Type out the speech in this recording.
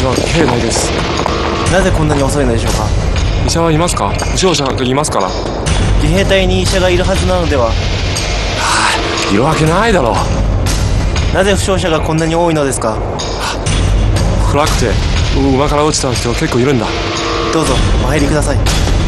は兵内です。 なぜこんなに遅いのでしょうか。 医者はいますか？負傷者がいますから。 自衛隊に医者がいるはずなのでは。 いるわけないだろう。 なぜ負傷者がこんなに多いのですか？ 暗くて馬から落ちた人が結構いるんだ。 どうぞお入りください。